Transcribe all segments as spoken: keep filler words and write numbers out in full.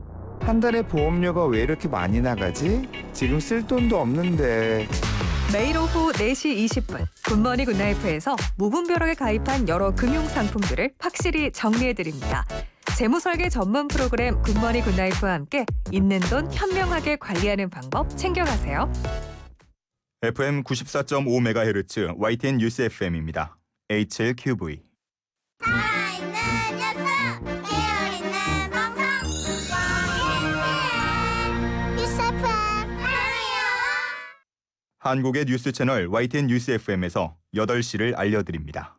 한 달에 보험료가 왜 이렇게 많이 나가지? 지금 쓸 돈도 없는데. 매일 오후 네 시 이십 분 굿모닝 굿나이프에서 무분별하게 가입한 여러 금융 상품들을 확실히 정리해드립니다. 재무설계 전문 프로그램 굿모닝 굿나이프와 함께 있는 돈 현명하게 관리하는 방법 챙겨가세요. 에프엠 구십사 점 오 메가헤르츠 와이티엔 뉴스 에프엠입니다. 에이치엘큐브이. 한국의 뉴스 채널 와이티엔 뉴스 에프엠에서 여덟 시를 알려드립니다.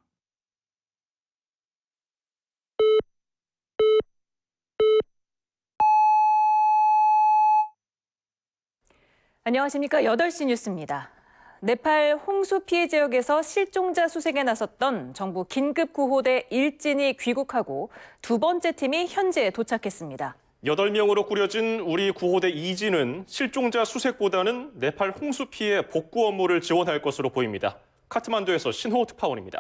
안녕하십니까. 여덟 시 뉴스입니다. 네팔 홍수 피해 지역에서 실종자 수색에 나섰던 정부 긴급구호대 일진이 귀국하고 두 번째 팀이 현지에 도착했습니다. 여덟 명으로 꾸려진 우리 구호대 이진은 실종자 수색보다는 네팔 홍수 피해 복구 업무를 지원할 것으로 보입니다. 카트만두에서 신호 특파원입니다.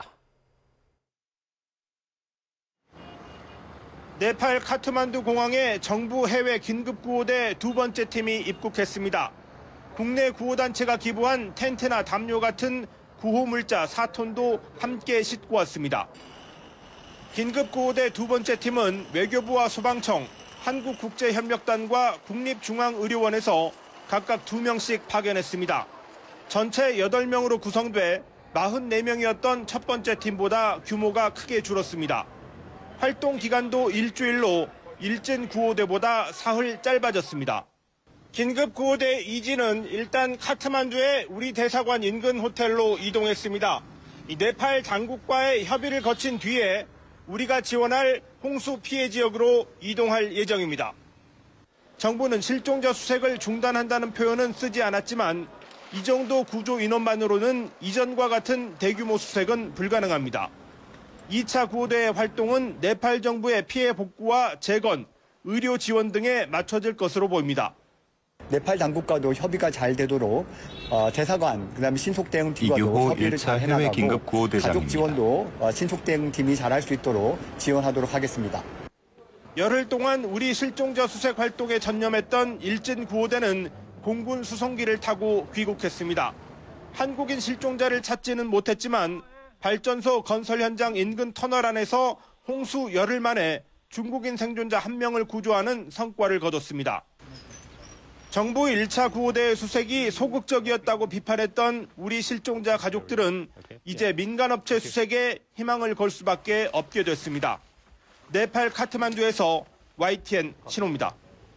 네팔 카트만두 공항에 정부 해외 긴급구호대 두 번째 팀이 입국했습니다. 국내 구호단체가 기부한 텐트나 담요 같은 구호물자 사 톤도 함께 싣고 왔습니다. 긴급구호대 두 번째 팀은 외교부와 소방청, 한국국제협력단과 국립중앙의료원에서 각각 두 명씩 파견했습니다. 전체 여덟 명으로 구성돼 사십사 명이었던 첫 번째 팀보다 규모가 크게 줄었습니다. 활동 기간도 일주일로 일진 구호대보다 사흘 짧아졌습니다. 긴급구호대 이진은 일단 카트만두의 우리 대사관 인근 호텔로 이동했습니다. 이 네팔 당국과의 협의를 거친 뒤에 우리가 지원할 홍수 피해 지역으로 이동할 예정입니다. 정부는 실종자 수색을 중단한다는 표현은 쓰지 않았지만 이 정도 구조 인원만으로는 이전과 같은 대규모 수색은 불가능합니다. 이 차 구호대의 활동은 네팔 정부의 피해 복구와 재건, 의료 지원 등에 맞춰질 것으로 보입니다. 네팔 당국과도 협의가 잘 되도록 어, 대사관, 그다음에 신속대응팀과도 협의를 잘 해나가고 가족 지원도 어, 신속대응팀이 잘할 수 있도록 지원하도록 하겠습니다. 열흘 동안 우리 실종자 수색 활동에 전념했던 일진 구호대는 공군 수송기를 타고 귀국했습니다. 한국인 실종자를 찾지는 못했지만 발전소 건설 현장 인근 터널 안에서 홍수 열흘 만에 중국인 생존자 한 명을 구조하는 성과를 거뒀습니다. 정부 일 차 구호대 수색이 소극적이었다고 비판했던 우리 실종자 가족들은 이제 민간업체 수색에 희망을 걸 수밖에 없게 됐습니다. 네팔 카트만두에서 와이티엔 신호입니다.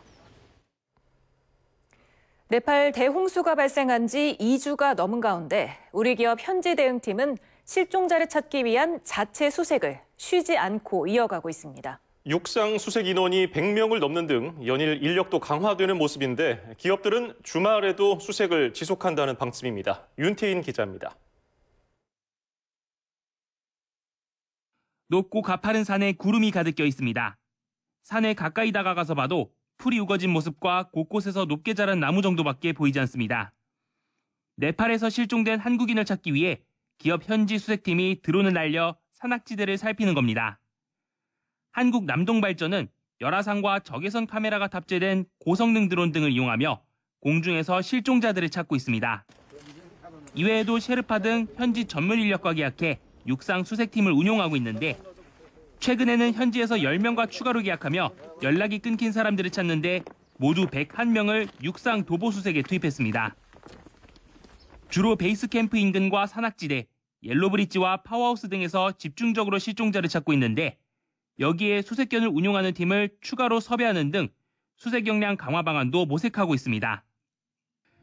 네팔 대홍수가 발생한 지 이 주가 넘은 가운데 우리 기업 현지 대응팀은 실종자를 찾기 위한 자체 수색을 쉬지 않고 이어가고 있습니다. 육상 수색 인원이 백 명을 넘는 등 연일 인력도 강화되는 모습인데 기업들은 주말에도 수색을 지속한다는 방침입니다. 윤태인 기자입니다. 높고 가파른 산에 구름이 가득 껴 있습니다. 산에 가까이 다가가서 봐도 풀이 우거진 모습과 곳곳에서 높게 자란 나무 정도밖에 보이지 않습니다. 네팔에서 실종된 한국인을 찾기 위해 기업 현지 수색팀이 드론을 날려 산악지대를 살피는 겁니다. 한국 남동발전은 열화상과 적외선 카메라가 탑재된 고성능 드론 등을 이용하며 공중에서 실종자들을 찾고 있습니다. 이외에도 셰르파 등 현지 전문 인력과 계약해 육상 수색팀을 운용하고 있는데 최근에는 현지에서 열 명과 추가로 계약하며 연락이 끊긴 사람들을 찾는데 모두 백일 명을 육상 도보 수색에 투입했습니다. 주로 베이스 캠프 인근과 산악지대, 옐로브릿지와 파워하우스 등에서 집중적으로 실종자를 찾고 있는데 여기에 수색견을 운용하는 팀을 추가로 섭외하는 등 수색 역량 강화 방안도 모색하고 있습니다.